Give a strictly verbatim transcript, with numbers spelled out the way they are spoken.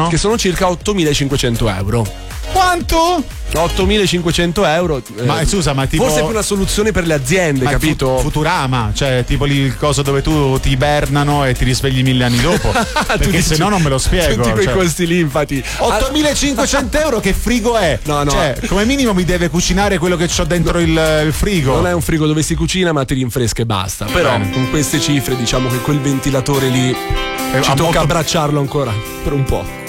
sono? Che sono circa ottomilacinquecento euro. Quanto? ottomilacinquecento euro. Ma eh, scusa, ma tipo. Forse è più una soluzione per le aziende, ma capito? Fu- Futurama, cioè tipo lì il coso dove tu ti ibernano e ti risvegli mille anni dopo. Perché se no non me lo spiego. Tutti quei cioè. costi lì, infatti. ottomilacinquecento euro che frigo è? No, no. Cioè, come minimo mi deve cucinare quello che c'ho dentro il, il frigo. Non è un frigo dove si cucina, ma ti rinfresca e basta. Però Bene. con queste cifre diciamo che quel ventilatore lì Eh, ci ha tocca molto- abbracciarlo ancora per un po'.